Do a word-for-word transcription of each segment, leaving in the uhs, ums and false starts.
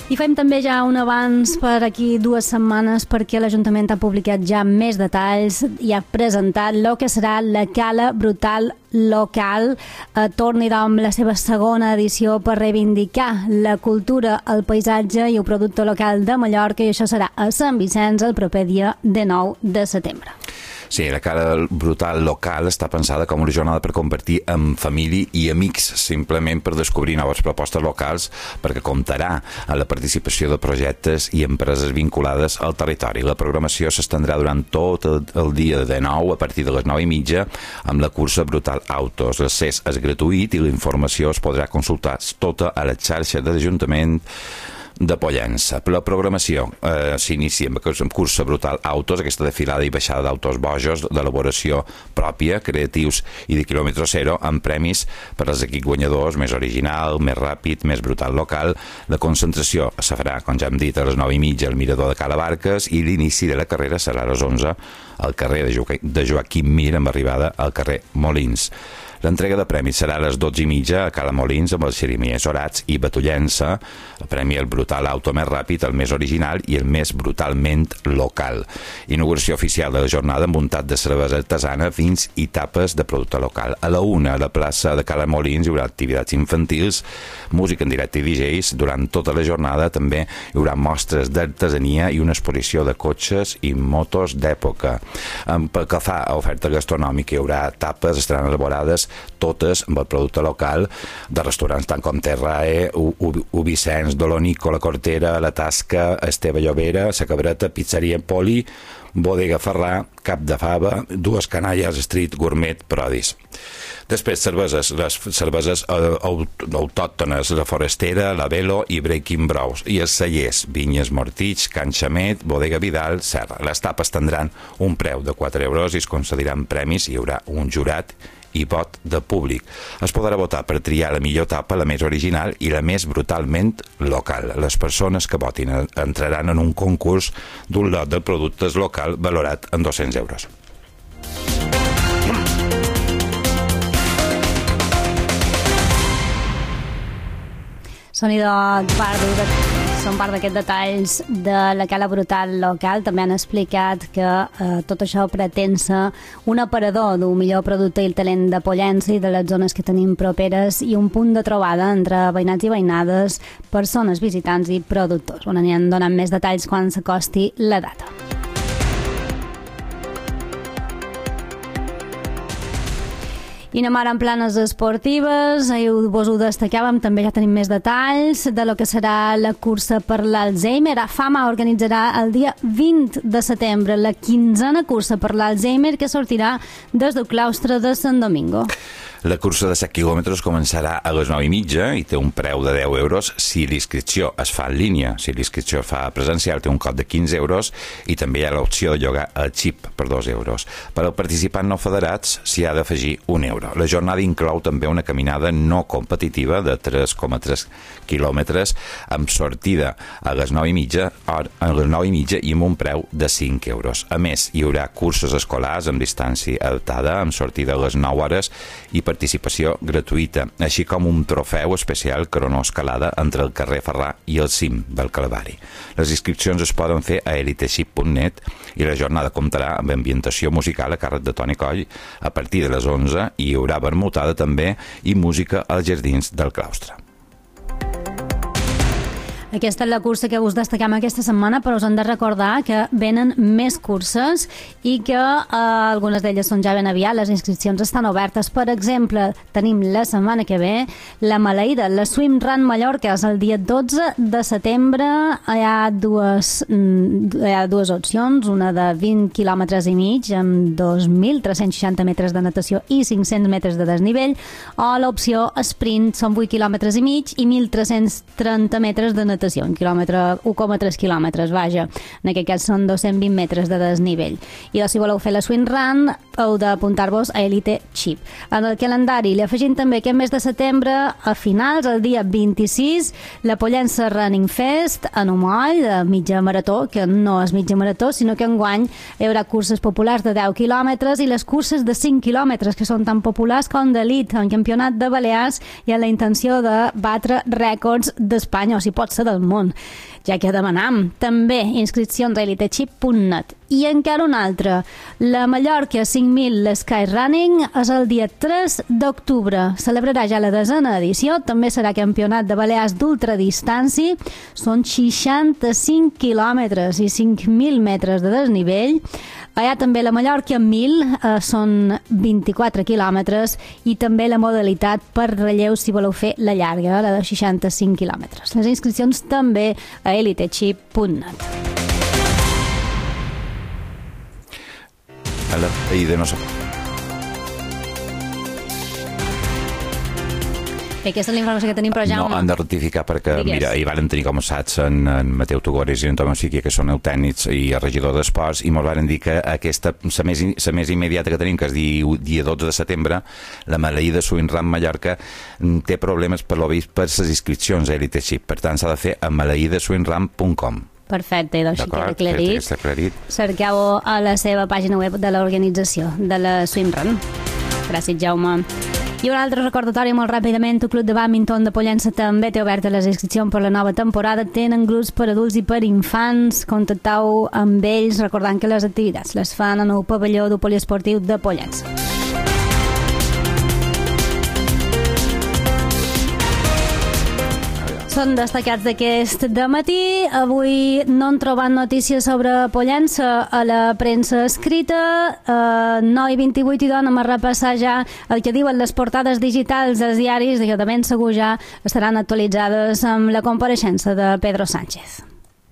I fem també ja un avanç per aquí dues setmanes perquè l'Ajuntament ha publicat ja més detalls i ha presentat el que serà la Cala Brutal Local. Eh, torni amb la seva segona edició per reivindicar la cultura, el paisatge i el producte local de Mallorca, i això serà a Sant Vicenç el proper dia dinou de setembre. Sí, la Cala Brutal Local està pensada com una jornada per compartir amb família i amics, simplement per descobrir noves propostes locals, perquè comptarà amb la participació de projectes i empreses vinculades al territori. La programació s'estendrà durant tot el dia de nou a partir de les nou i mitja amb la cursa Brutal Autos. L'accés és gratuït i la informació es podrà consultar tota a la xarxa de l'Ajuntament de Pollença. Per la programació eh, s'inicia amb la cursa Brutal Autos, aquesta desfilada i baixada d'autos bojos d'elaboració pròpia, creatius i de quilòmetre zero, amb premis per als equips guanyadors, més original, més ràpid, més brutal local. La concentració se farà, com ja hem dit, a les nou i mitja al Mirador de Cala Barques, i l'inici de la carrera serà a les onze al carrer de, jo de Joaquim Mir, amb arribada al carrer Molins. L'entrega de premis serà a les dotze i mitja a Cala Molins amb els xirimiers Orats i Batollença. El premi el brutal auto més ràpid, el més original i el més brutalment local. Inauguració oficial de la jornada amb muntat de cervesa artesana, vins i tapes de producte local. A la una, a la plaça de Cala Molins, hi haurà activitats infantils, música en directe i D Js. Durant tota la jornada també hi haurà mostres d'artesania i una exposició de cotxes i motos d'època. Pel que fa a oferta gastronòmica, hi haurà tapes, estaran elaborades totes amb el producte local de restaurants tant com Terrae, Ubicens, Dolonico, La Cortera, La Tasca, Esteve Llobera, La Cabreta, Pizzeria Poli, Bodega Ferrà, Cap de Fava, Dues Canalles, Street, Gourmet, Prodis. Després, cerveses, les cerveses autòctones, la Forestera, la Velo i Breaking Brews. I els cellers, Vinyes Mortich, Can Xamet, Bodega Vidal, Serra. Les tapes tindran un preu de quatre euros i es concediran premis, hi haurà un jurat i vot de públic. Es podrà votar per triar la millor tapa, la més original i la més brutalment local. Les persones que votin entraran en un concurs d'un lot de productes local valorat en dos-cents euros. Són part són part d'aquests detalls de la Cala Brutal Local. També han explicat que eh, tot això pretén ser un aparador d'un millor producte i el talent de Pollença i de les zones que tenim properes i un punt de trobada entre veïnats i veïnades, persones, visitants i productors. On aniran donant més detalls quan s'acosti la data. I anem ara en planes esportives. Ahir vos ho destacàvem, també ja tenim més detalls de lo que serà la cursa per l'Alzheimer. AFAMA organitzarà el dia vint de setembre la quinzena cursa per l'Alzheimer que sortirà des del claustre de Sant Domingo. La cursa de set quilòmetres començarà a les nou i mitja i té un preu de deu euros si l'inscripció es fa en línia. Si l'inscripció es fa presencial té un cost de quinze euros i també hi ha l'opció de llogar el xip per dos euros. Per al participant no federats s'hi ha d'afegir un euro. La jornada inclou també una caminada no competitiva de tres coma tres quilòmetres amb sortida a les nou i mitja, a les nou i mitja i amb un preu de cinc euros. A més, hi haurà curses escolars amb distància adaptada amb sortida a les nou hores i participació gratuïta, així com un trofeu especial cronoescalada entre el carrer Ferrà i el cim del Calvari. Les inscripcions es poden fer a eliteship punt net i la jornada comptarà amb ambientació musical a càrrec de Toni Coll a partir de les onze i hi haurà vermutada també i música als jardins del claustre. Aquesta és la cursa que us destacam aquesta setmana, però us hem de recordar que venen més curses i que eh, algunes d'elles són ja ben aviat, les inscripcions estan obertes. Per exemple, tenim la setmana que ve la Maleïda, la Swim Run Mallorca, és el dia dotze de setembre. Hi ha dues, hi ha dues opcions, una de vint quilòmetres i mig amb dos mil tres-cents seixanta metres de natació i cinc-cents metres de desnivell, o l'opció sprint, són vuit quilòmetres i mig i mil tres-cents trenta metres de natació, un quilòmetre, un coma tres quilòmetres, vaja. En aquest cas són dos-cents vint metres de desnivell. I si voleu fer la Swim Run, heu d'apuntar-vos a Elite Chip. En el calendari li afegim també aquest mes de setembre, a finals, el dia vint-i-sis, la Pollença Running Fest a Nomoll, de mitja marató, que no és mitja marató, sinó que enguany hi haurà curses populars de deu quilòmetres i les curses de cinc quilòmetres, que són tan populars com d'elit. En campionat de Balears hi ha la intenció de batre rècords d'Espanya, o si pot ser del món, ja que demanam també inscripcions a elitechip punt net. I encara una altra, la Mallorca cinc mil Skyrunning és el dia tres d'octubre. Celebrarà ja la desena edició, també serà campionat de Balears d'ultradistància, són seixanta-cinc quilòmetres i cinc mil metres de desnivell. Hi ha també la Mallorca mil, eh, són vint-i-quatre quilòmetres, i també la modalitat per relleu si voleu fer la llarga, la de seixanta-cinc quilòmetres. Les inscripcions també a elitechip punt net. A la, i de no sé. Bé, aquesta és la informació que tenim, però ja... No, han de rectificar perquè, Digues. mira, hi van tenir com a saps en, en Mateu Tugores i en Tomàs Siquia, que són el tècnics i el regidor d'esports, i ens van dir que aquesta, la més, la més immediata que tenim, que és dia, dia dotze de setembre, la maleïda Swimrun Mallorca té problemes per l'obvist per les inscripcions a elitechip. Per tant, s'ha de fer a maleïda swimrun punt com. Perfecte, doncs queda aclarit. aclarit. Cerqueu a la seva pàgina web de l'organització de la Swimrun. Gràcies, Jaume. I un altre recordatori molt ràpidament, el Club de Bàdminton de Pollença també té oberta les inscripcions per la nova temporada. Tenen grups per adults i per infants. Contacteu amb ells recordant que les activitats les fan en el pavelló del poliesportiu de Pollença. Són destacats d'aquest dematí. Avui no han trobat notícies sobre Pollença a la premsa escrita. Uh, nou i vint-i-vuit i donem a repassar ja el que diuen les portades digitals dels diaris, que de ben segur ja estaran actualitzades amb la compareixença de Pedro Sánchez.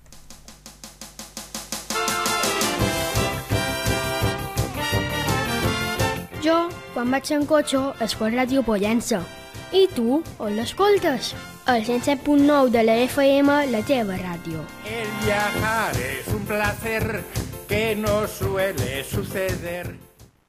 Jo, quan vaig en cotxe, escolto Ràdio Pollença. I tu, on l'escoltes? El cent set punt nou de la F M, la teva ràdio. El viajar es un placer que no suele suceder.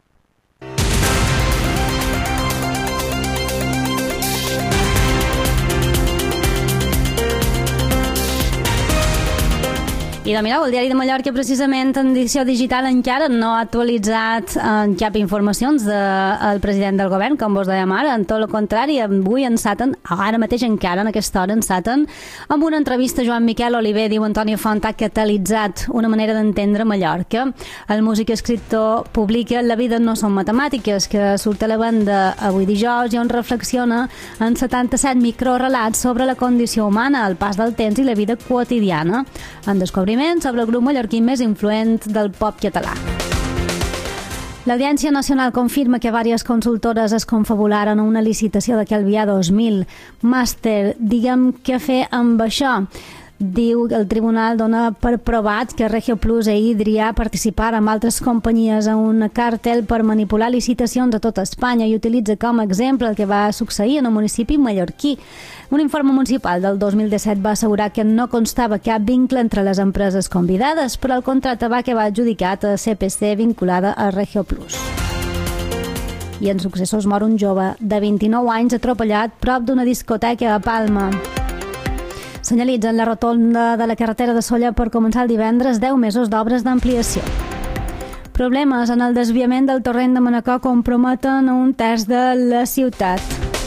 I de mireu, el Diari de Mallorca, precisament en edició digital, encara no ha actualitzat eh, cap informacions del president del govern, com vos dèiem ara. En tot el contrari, avui enceten, ara mateix encara, en aquesta hora, enceten, amb una entrevista a Joan Miquel Oliver, diu Antonio Font, ha catalitzat una manera d'entendre Mallorca. El músic escriptor publica La vida no són matemàtiques, que surt a la banda avui dijous, i on reflexiona en setanta-set microrelats sobre la condició humana, el pas del temps i la vida quotidiana. En descobrim sobre el grup mallorquí més influent del pop català. L'Audiència Nacional confirma que diverses consultores es confabularen a una licitació de Calvià dos mil. Màster, diguem què fer amb això. Diu que el tribunal dona per provat que Regio Plus i Idria participar amb altres companyies en un càrtel per manipular licitacions a tot Espanya i utilitza com a exemple el que va succeir en el municipi mallorquí. Un informe municipal del dos mil disset va assegurar que no constava cap vincle entre les empreses convidades, però el contracte va quedar adjudicat a C P C vinculada a Regio Plus. I en successors mor un jove de vint-i-nou anys atropellat prop d'una discoteca a Palma. Senyalitzen la rotonda de la carretera de Sóller per començar el divendres deu mesos d'obres d'ampliació. Problemes en el desviament del torrent de Manacor comprometen un terç de la ciutat.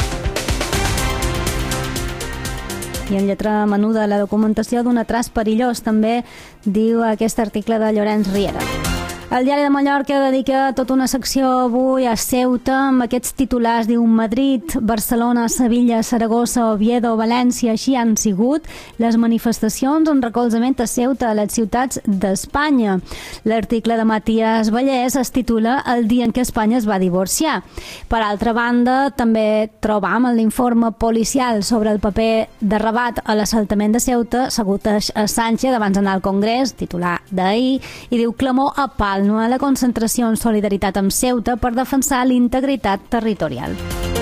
I en lletra menuda, la documentació d'un atràs perillós, també diu aquest article de Llorenç Riera. El Diari de Mallorca dedica tota una secció avui a Ceuta amb aquests titulars. Diu Madrid, Barcelona, Sevilla, Saragossa, Oviedo, València. Així han sigut les manifestacions en recolzament a Ceuta, a les ciutats d'Espanya. L'article de Matías Vallès es titula El dia en què Espanya es va divorciar. Per altra banda, també trobam en l'informe policial sobre el paper de Rabat a l'assaltament de Ceuta, s'aguteix a Sánchez abans d'anar al Congrés, titular d'ahir, i diu clamor a Palma a la concentració en solidaritat amb Ceuta per defensar l'integritat territorial.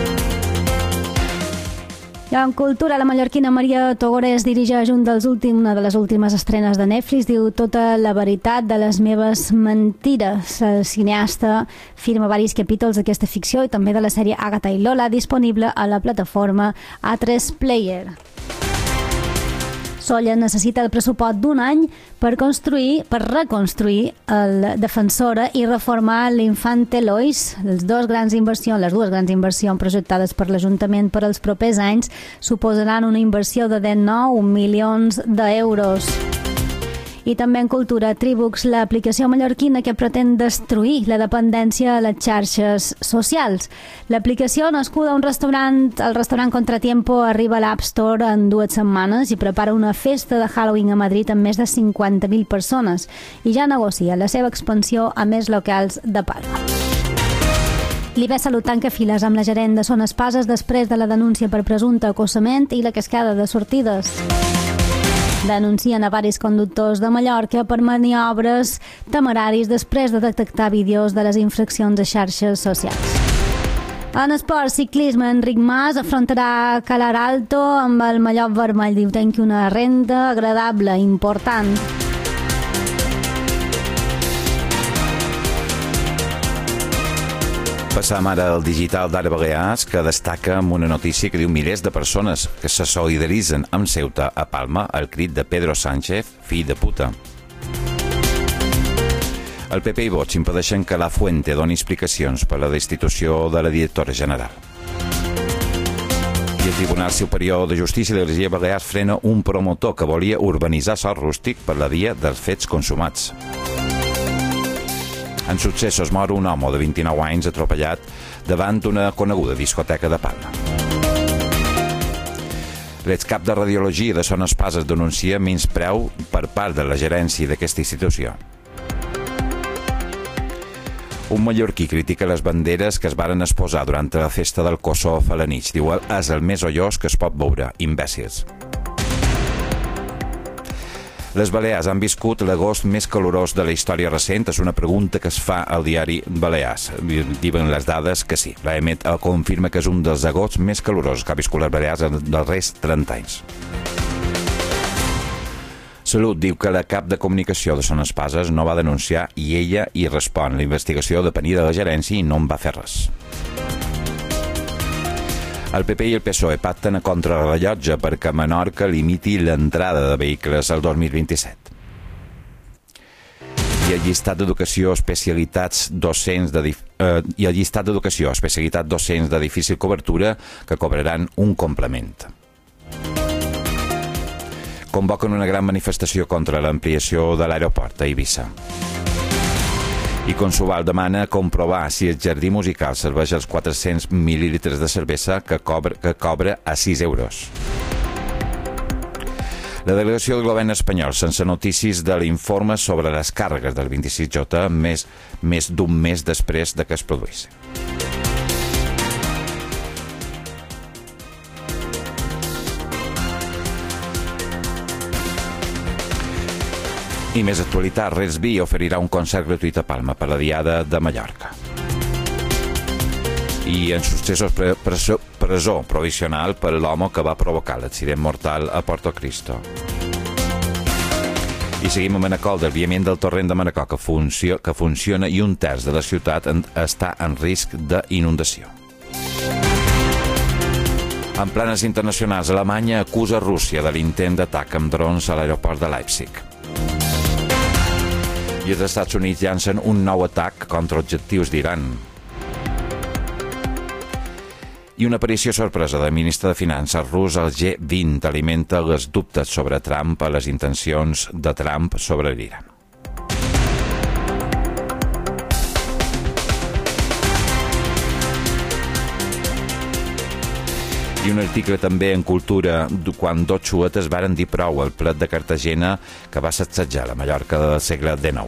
I en cultura, la mallorquina Maria Togores dirigeix un dels últims, una de les últimes estrenes de Netflix, diu Tota la veritat de les meves mentides. El cineasta firma diversos capítols d'aquesta ficció i també de la sèrie Agatha i Lola, disponible a la plataforma A tres Player. Solla necessita el pressupost d'un any per construir, per reconstruir el Defensora i reformar l'Infante Lois. Les dues grans inversions, les dues grans inversions projectades per l'Ajuntament per als propers anys suposaran una inversió de dinou milions d'euros. I també en cultura, Tribux, l'aplicació mallorquina que pretén destruir la dependència a les xarxes socials. L'aplicació, nascuda a un restaurant, el restaurant Contratiempo, arriba a l'App Store en dues setmanes i prepara una festa de Halloween a Madrid amb més de cinquanta mil persones i ja negocia la seva expansió a més locals de Palma. L'I B Salut tanca files amb la gerent de Son Espases després de la denúncia per presumpte acossament i la cascada de sortides. Denuncien a varis conductors de Mallorca per maniobres temeraris després de detectar vídeos de les infraccions a xarxes socials. En esport, ciclisme, Enric Mas afrontarà Calar Alto amb el mallot vermell. Diu, tenc una renda agradable, important. Passam ara al digital d'Ara Balears, que destaca amb una notícia que diu milers de persones que se solidaritzen amb Ceuta a Palma al crit de Pedro Sánchez, fill de puta. El P P i Vox impedeixen que la Fuente doni explicacions per la destitució de la directora general. I el Tribunal Superior de Justícia de les Illes Balears frena un promotor que volia urbanitzar sòl rústic per la via dels fets consumats. En successos mor un home de vint-i-nou anys atropellat davant d'una coneguda discoteca de Palma. L'excap de Radiologia de Son Espases denuncia menyspreu per part de la gerència d'aquesta institució. Un mallorquí critica les banderes que es varen exposar durant la festa del Kosovo a la nit. Diu, és el més ollós que es pot veure, imbècils. Les Balears han viscut l'agost més calorós de la història recent? És una pregunta que es fa al diari Balears. Diuen les dades que sí. L'A M E confirma que és un dels agosts més calorosos que ha viscut les Balears en els darrers trenta anys. Salut diu que la cap de comunicació de Son Espases no va denunciar i ella hi respon. La investigació depenia de la gerència i no en va fer res. El P P i el P S O E pacten a contrarrellotge perquè Menorca limiti l'entrada de vehicles al dos mil vint-i-set. I el llistat d'educació especialitats docents de, eh, i el llistat d'educació especialitat docents de difícil cobertura que cobraran un complement. Convoquen una gran manifestació contra l'ampliació de l'aeroport a Eivissa. I Consuval demana comprovar si el jardí musical serveix els quatre-cents mil·lilitres de cervesa que cobra, que cobra a sis euros. La delegació del govern espanyol sense notícies de l'informe sobre les càrregues del vint-i-sis J més, més d'un mes després de que es produís. I més actualitat, Resby oferirà un concert gratuït a Palma per la Diada de Mallorca. I en successos pre presó, presó provisional per l'home que va provocar l'accident mortal a Porto Cristo. I seguim a Manacor, del viament del torrent de Manacor que, funcio que funciona i un terç de la ciutat en està en risc d'inundació. En planes internacionals, Alemanya acusa Rússia de l'intent d'atac amb drons a l'aeroport de Leipzig. I els Estats Units llancen un nou atac contra objectius d'Iran. I una aparició sorpresa del ministre de Finances rus al G vint alimenta els dubtes sobre Trump a les intencions de Trump sobre l'Iran. I un article també en cultura quan dos xuetes varen dir prou al plet de Cartagena que va sacsejar la Mallorca del segle dinou.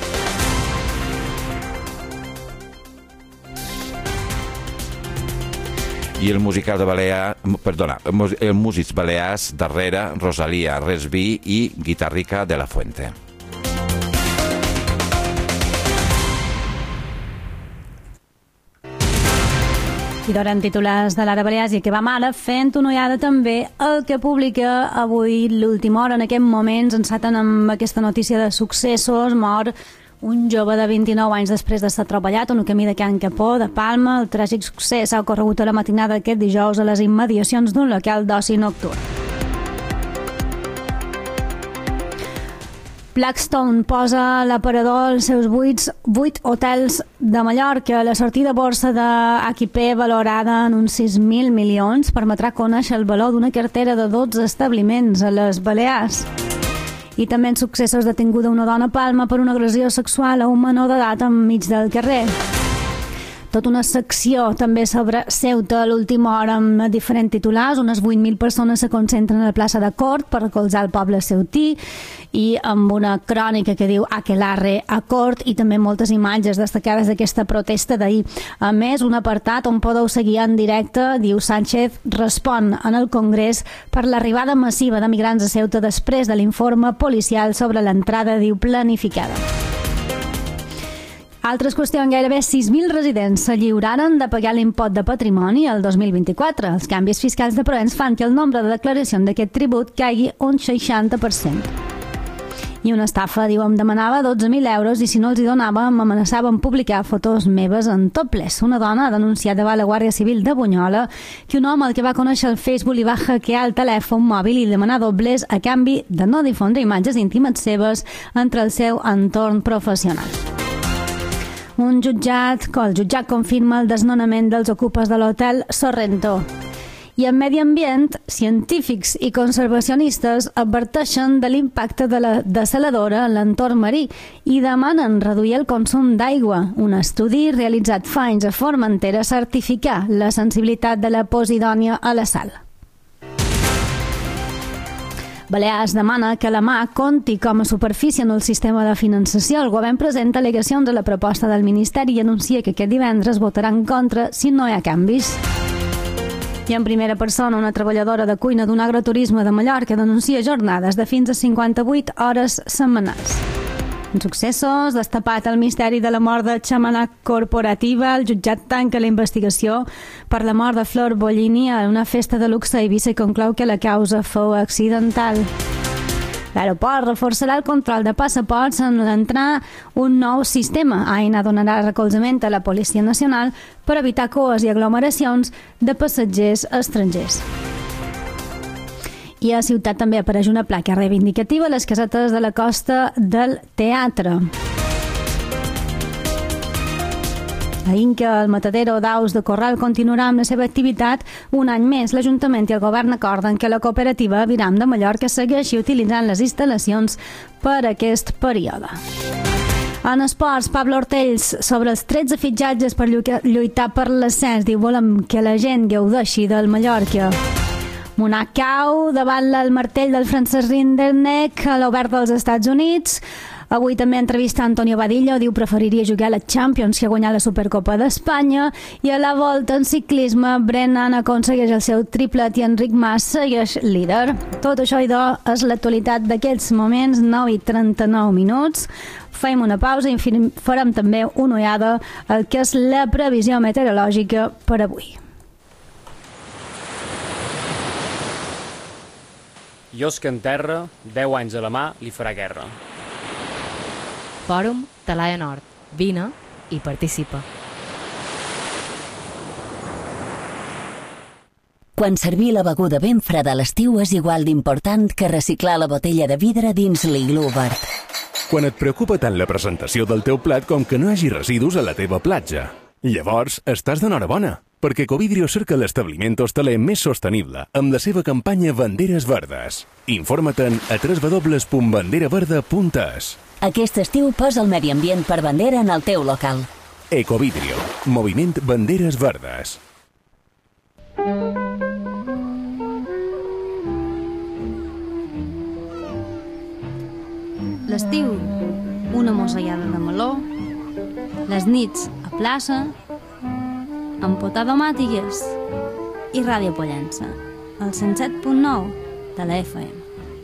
I el musical de Balear, perdona, el músics balears darrere Rosalia, Resby i Guitarrica de la Fuente. I d'hora en titulars de l'Ara Balears i que vam ara fent una ullada també el que publica avui l'Última Hora. En aquest moment ens enceten amb aquesta notícia de successos. Mor un jove de vint-i-nou anys després d'estar treballat en un camí de Can Capó, de Palma. El tràgic succés ha ocorregut a la matinada d'aquest dijous a les immediacions d'un local d'oci nocturn. Blackstone posa a l'aparador els seus vuit hotels de Mallorca. La sortida a borsa d'H I P, valorada en uns sis mil milions, permetrà conèixer el valor d'una cartera de dotze establiments a les Balears. I també en successos detinguda una dona a Palma per una agressió sexual a un menor d'edat enmig del carrer. Tota una secció també sobre Ceuta a l'última hora amb diferents titulars. Unes vuit mil persones se concentren a la plaça de Cort per recolzar el poble ceutí, i amb una crònica que diu Aquelarre a Cort, i també moltes imatges destacades d'aquesta protesta d'ahir. A més, un apartat on podeu seguir en directe, diu Sánchez respon en el Congrés per l'arribada massiva de migrants a Ceuta després de l'informe policial sobre l'entrada, diu, planificada. Altres qüestions: gairebé sis mil residents se lliuraren de pagar l'impost de patrimoni el dos mil vint-i-quatre. Els canvis fiscals de Provenç fan que el nombre de declaracions d'aquest tribut caigui un seixanta per cent. I una estafa, diu, em demanava dotze mil euros i si no els hi donava m'amenaçava amb publicar fotos meves en topless. Una dona ha denunciat davant la Guàrdia Civil de Bunyola que un home al que va conèixer al Facebook li va hackear el telèfon mòbil i demanar doblers a canvi de no difondre imatges íntimes seves entre el seu entorn professional. Un jutjat, el jutjat confirma el desnonament dels ocupes de l'hotel Sorrento. I en medi ambient, científics i conservacionistes adverteixen de l'impacte de la desaladora en l'entorn marí i demanen reduir el consum d'aigua. Un estudi realitzat fa anys a Formentera certifica la sensibilitat de la posidònia a la sal. Balears demana que la mà compti com a superfície en el sistema de finançació. El govern presenta al·legacions a la proposta del Ministeri i anuncia que aquest divendres votarà en contra si no hi ha canvis. I en primera persona, una treballadora de cuina d'un agroturisme de Mallorca denuncia jornades de fins a cinquanta-vuit hores setmanals. En successos, destapat el misteri de la mort de Xamana Corporativa, el jutjat tanca la investigació per la mort de Flor Bollini a una festa de luxe a Eivissa i conclou que la causa fou accidental. L'aeroport reforçarà el control de passaports en l'entrar un nou sistema. Aena donarà recolzament a la Policia Nacional per evitar coes i aglomeracions de passatgers estrangers. I a Ciutat també apareix una placa reivindicativa a les casetes de la costa del teatre. A Inca, el matadero d'aus de Corral continuarà amb la seva activitat un any més. L'Ajuntament i el Govern acorden que la cooperativa Aviram de Mallorca segueixi utilitzant les instal·lacions per aquest període. En esports, Pablo Ortells, sobre els tretze fitxatges per lluitar per l'ascens, diu: volem que la gent gaudeixi del Mallorca. Monac cau davant el martell del Francesc Rinderknecht a l'Obert dels Estats Units. Avui també entrevista Antonio Badillo, diu preferiria jugar a la Champions que guanyar la Supercopa d'Espanya. I a la Volta en ciclisme, Brennan aconsegueix el seu triplet i Enric Mas segueix líder. Tot això, idò, és l'actualitat d'aquests moments, nou i trenta-nou minuts. Fem una pausa i farem també una ullada al que és la previsió meteorològica per avui. Ios que en terra, deu anys a la mà, li farà guerra. Fòrum Talaia Nord. Vine i participa. Quan servir la beguda ben freda a l'estiu és igual d'important que reciclar la botella de vidre dins l'iglú verd. Quan et preocupa tant la presentació del teu plat com que no hi hagi residus a la teva platja. Llavors, estàs d'enhorabona, perquè Ecovidrio cerca l'establiment hostaler més sostenible amb la seva campanya Banderes Verdes. Informa't-en a w w w punt bandera verda punt es. Aquest estiu posa el medi ambient per bandera en el teu local. Ecovidrio, moviment Banderes Verdes. L'estiu, una mossegada de meló, les nits a plaça, empotar domàtiques i Ràdio Pollença, el cent set punt nou de la F M.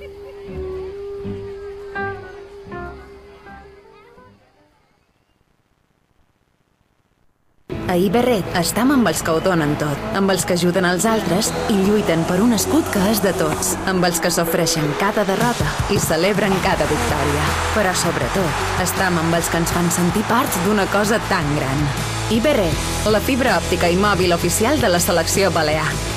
A Iberret estam amb els que ho donen tot, amb els que ajuden els altres i lluiten per un escut que és de tots, amb els que s'ofreixen cada derrota i celebren cada victòria. Però sobretot, estam amb els que ens fan sentir parts d'una cosa tan gran. Iberret, la fibra òptica i mòbil oficial de la selecció balear.